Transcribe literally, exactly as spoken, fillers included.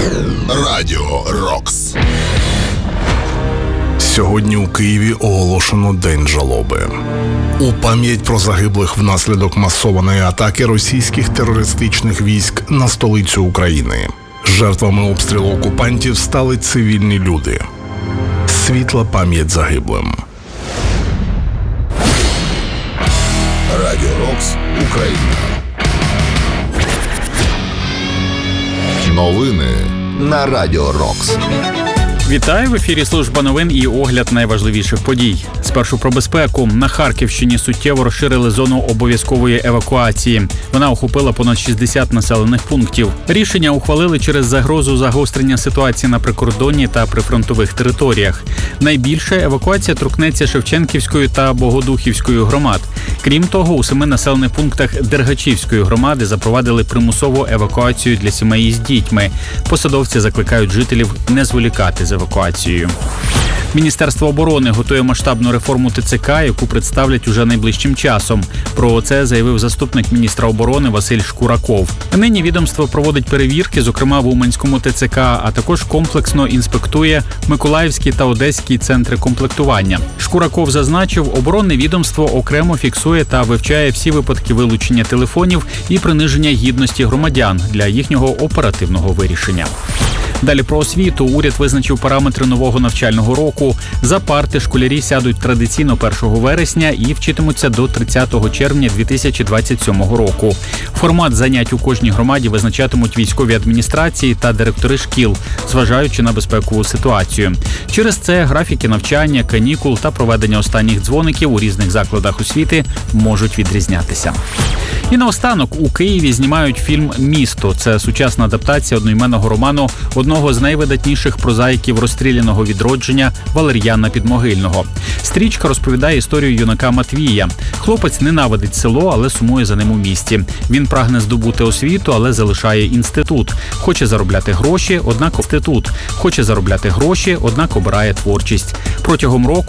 Радіо Рокс. Сьогодні у Києві оголошено День жалоби. У пам'ять про загиблих внаслідок масованої атаки російських терористичних військ на столицю України. Жертвами обстрілу окупантів стали цивільні люди. Світла пам'ять загиблим. Радіо Рокс, Україна. Новини на Радіо Рокс. Вітаю, в ефірі служба новин і огляд найважливіших подій. Спершу про безпеку. На Харківщині суттєво розширили зону обов'язкової евакуації. Вона охопила понад шістдесят населених пунктів. Рішення ухвалили через загрозу загострення ситуації на прикордонні та прифронтових територіях. Найбільше евакуація торкнеться Шевченківської та Богодухівської громад. Крім того, у семи населених пунктах Дергачівської громади запровадили примусову евакуацію для сімей з дітьми. Посадовці закликають жителів не зволікати з евакуацією. Міністерство оборони готує масштабну реформу ТЦК, яку представлять уже найближчим часом. Про це заявив заступник міністра оборони Василь Шкураков. Нині відомство проводить перевірки, зокрема в Уманському ТЦК, а також комплексно інспектує Миколаївський та Одеський центри комплектування. Шкураков зазначив, оборонне відомство окремо фіксує та вивчає всі випадки вилучення телефонів і приниження гідності громадян для їхнього оперативного вирішення. Далі про освіту. Уряд визначив параметри нового навчального року. За парти школярі сядуть традиційно першого вересня і вчитимуться до тридцятого червня дві тисячі двадцять сьомого року. Формат занять у кожній громаді визначатимуть військові адміністрації та директори шкіл, зважаючи на безпекову ситуацію. Через це графіки навчання, канікул та проведення останніх дзвоників у різних закладах освіти можуть відрізнятися. І наостанок, у Києві знімають фільм «Місто». Це сучасна адаптація одноіменного роману одного з найвидатніших прозаїків розстріляного відродження Валер'яна Підмогильного. Стрічка розповідає історію юнака Матвія. Хлопець ненавидить село, але сумує за ним у місті. Він прагне здобути освіту, але залишає інститут. Хоче заробляти гроші, однак інститут. Хоче заробляти гроші, однак обирає творчість. Протягом року